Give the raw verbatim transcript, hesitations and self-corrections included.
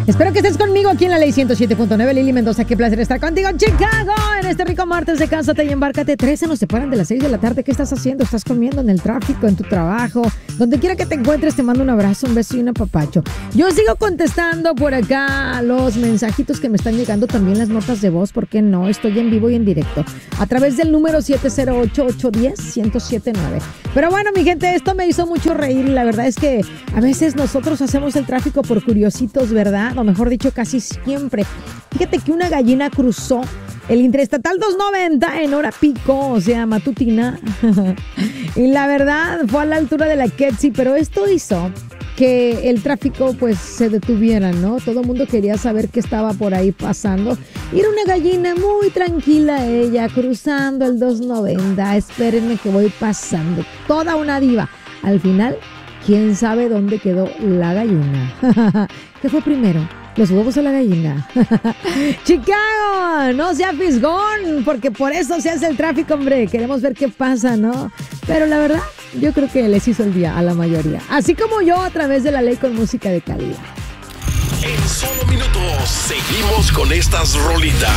Espero que estés conmigo aquí en la Ley ciento siete punto nueve. Lili Mendoza, qué placer estar contigo, Chicago. En este rico martes de Cásate y Embárcate. trece nos separan de las seis de la tarde. ¿Qué estás haciendo? ¿Estás comiendo en el tráfico, en tu trabajo? Donde quiera que te encuentres, te mando un abrazo, un beso y un apapacho. Yo sigo contestando por acá los mensajitos que me están llegando, también las notas de voz, ¿por qué no? Estoy en vivo y en directo a través del número siete cero ocho, ocho uno cero, uno cero siete nueve. Pero bueno, mi gente, esto me hizo mucho reír. La verdad es que a veces nosotros hacemos el tráfico por curiositos, ¿verdad? O mejor dicho, casi siempre. Fíjate que una gallina cruzó el Interestatal doscientos noventa en hora pico, o sea, matutina. Y la verdad, fue a la altura de la Ketsi, pero esto hizo que el tráfico pues se detuviera, ¿no? Todo el mundo quería saber qué estaba por ahí pasando. Y era una gallina muy tranquila ella, cruzando el doscientos noventa. Espérenme que voy pasando. Toda una diva. Al final, ¿quién sabe dónde quedó la gallina? ¿Qué fue primero? ¿Los huevos o la gallina? Chicago, no sea fisgón, porque por eso se hace el tráfico, hombre. Queremos ver qué pasa, ¿no? Pero la verdad, yo creo que les hizo el día a la mayoría. Así como yo, a través de la ley con música de calidad. En solo minutos, seguimos con estas rolitas.